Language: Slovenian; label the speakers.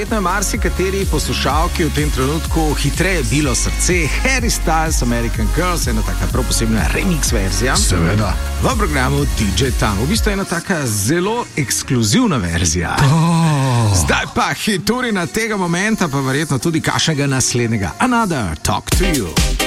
Speaker 1: verjetno je marsikateri poslušalki v tem trenutku hitreje bilo srce. Harry Styles, American Girls, ena taka prav posebna remix verzija.
Speaker 2: Seveda.
Speaker 1: V programu DJ Tam. V bistvu je ena taka zelo ekskluzivna verzija. Zdaj pa hiturina tega momenta, pa verjetno tudi kakšnega naslednjega. Another Talk to You.